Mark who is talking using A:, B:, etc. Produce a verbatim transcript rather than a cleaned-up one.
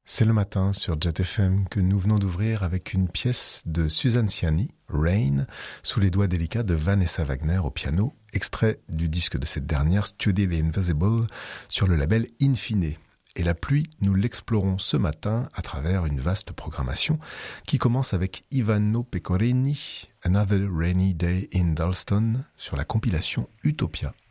A: C'est le matin sur Jet F M que nous venons d'ouvrir avec une pièce de Suzanne Ciani, Rain, sous les doigts délicats de Vanessa Wagner au piano, extrait du disque de cette dernière, Study the Invisible, sur le label Infine. Et la pluie, nous l'explorons ce matin à travers une vaste programmation qui commence avec Ivano Pecorini, Another Rainy Day in Dalston, sur la compilation Utopia